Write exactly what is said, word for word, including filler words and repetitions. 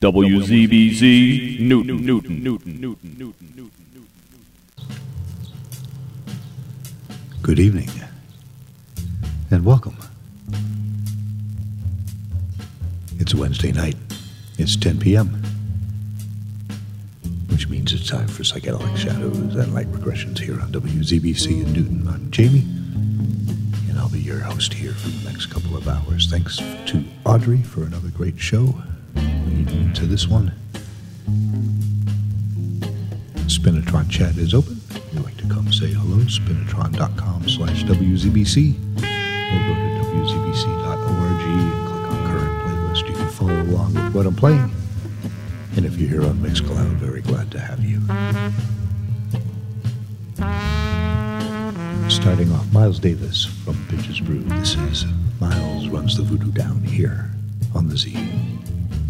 W Z B Z Newton, Newton, Newton, Newton, Newton, Newton, Newton. Good evening, and welcome. It's Wednesday night. It's ten p.m., which means it's time for Psychedelic Shadows and Light Regressions here on W Z B C in Newton. I'm Jamie, and I'll be your host here for the next couple of hours. Thanks to Audrey for another great show. Leading to this one. Spinatron chat is open. If you'd like to come say hello, spinatron.com slash WZBC, or go to W Z B C dot org and click on current playlist. You can follow along with what I'm playing. And if you're here on Mixcloud, very glad to have you. Starting off, Miles Davis from Bitches Brew. This is Miles Runs the Voodoo Down here on the Z.